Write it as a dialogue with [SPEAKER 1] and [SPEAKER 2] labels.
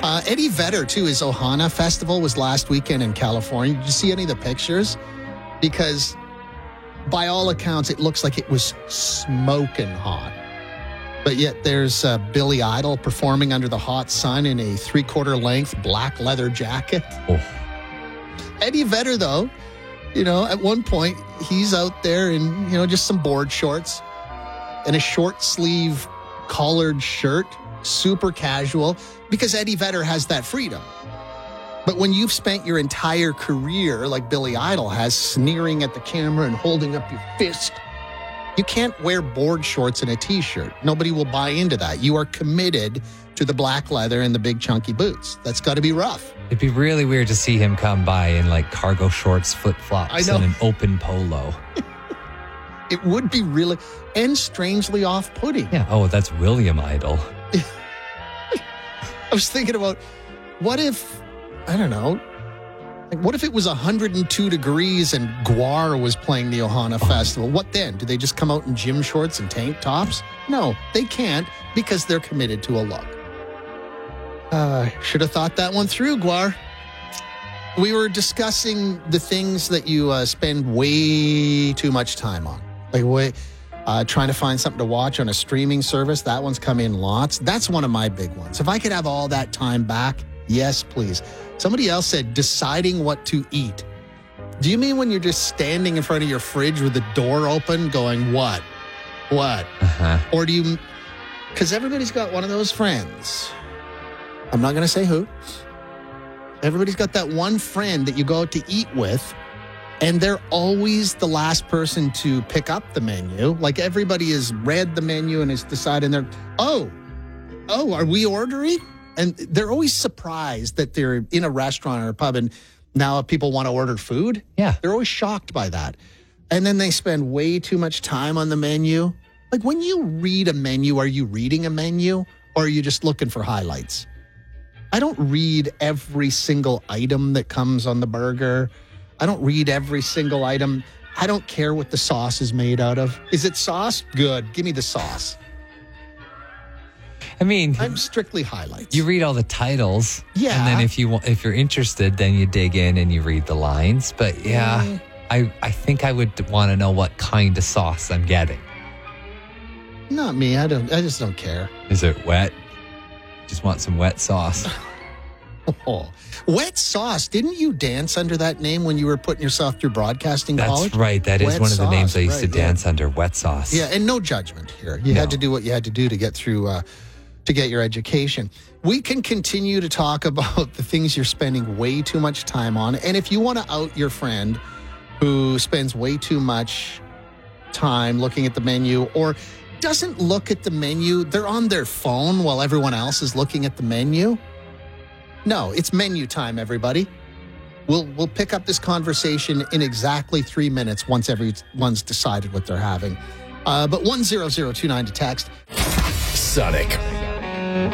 [SPEAKER 1] Eddie Vedder, too, his Ohana Festival was last weekend in California. Did you see any of the pictures? Because by all accounts, it looks like it was smoking hot. But yet there's Billy Idol performing under the hot sun in a 3/4 length black leather jacket.
[SPEAKER 2] Oh.
[SPEAKER 1] Eddie Vedder, though, at one point, he's out there in, just some board shorts and a short sleeve collared shirt, super casual, because Eddie Vedder has that freedom. But when you've spent your entire career, like Billy Idol has, sneering at the camera and holding up your fist, you can't wear board shorts and a T-shirt. Nobody will buy into that. You are committed to the black leather and the big chunky boots. That's got to be rough.
[SPEAKER 2] It'd be really weird to see him come by in like cargo shorts, flip-flops, and an open polo.
[SPEAKER 1] It would be really, and strangely off-putting.
[SPEAKER 2] Yeah. Oh, that's William Idol.
[SPEAKER 1] I was thinking about, what if, I don't know, what if it was 102 degrees and Gwar was playing the Ohana Festival? What then? Do they just come out in gym shorts and tank tops? No, they can't, because they're committed to a look. Should have thought that one through, Gwar. We were discussing the things that you spend way too much time on. Like trying to find something to watch on a streaming service. That one's come in lots. That's one of my big ones. If I could have all that time back, yes, please. Somebody else said deciding what to eat. Do you mean when you're just standing in front of your fridge with the door open going, what?
[SPEAKER 2] Uh-huh.
[SPEAKER 1] Or do you, because everybody's got one of those friends. I'm not going to say who. Everybody's got that one friend that you go out to eat with, and they're always the last person to pick up the menu. Like everybody has read the menu and is deciding oh, are we ordering? And they're always surprised that they're in a restaurant or a pub and now people want to order food.
[SPEAKER 2] Yeah.
[SPEAKER 1] They're always shocked by that. And then they spend way too much time on the menu. Like when you read a menu, are you reading a menu or are you just looking for highlights? I don't read every single item that comes on the burger. I don't read every single item. I don't care what the sauce is made out of. Is it sauce? Good. Give me the sauce.
[SPEAKER 2] I mean,
[SPEAKER 1] I'm strictly highlights.
[SPEAKER 2] You read all the titles.
[SPEAKER 1] Yeah.
[SPEAKER 2] And then if you're interested, then you dig in and you read the lines. But yeah, I think I would want to know what kind of sauce I'm getting.
[SPEAKER 1] Not me. I just don't care.
[SPEAKER 2] Is it wet? Just want some wet sauce.
[SPEAKER 1] Oh, wet sauce. Didn't you dance under that name when you were putting yourself through broadcasting college?
[SPEAKER 2] That's right. That is one of the names I used to dance under, wet sauce.
[SPEAKER 1] Yeah, and no judgment here. You had to do what you had to do to get through, to get your education. We can continue to talk about the things you're spending way too much time on. And if you want to out your friend who spends way too much time looking at the menu or doesn't look at the menu, they're on their phone while everyone else is looking at the menu. No, it's menu time, everybody. We'll pick up this conversation in exactly 3 minutes once everyone's decided what they're having. But 10029 to text.
[SPEAKER 3] Sonic